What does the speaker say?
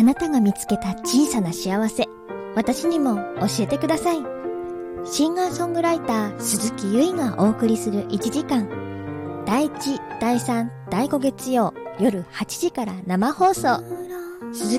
なたが見つけた小さな幸せ、私にも教えてください。シンガーソングライター鈴木ゆいがお送りする1時間、第1、第3、第5月曜夜8時から生放送。鈴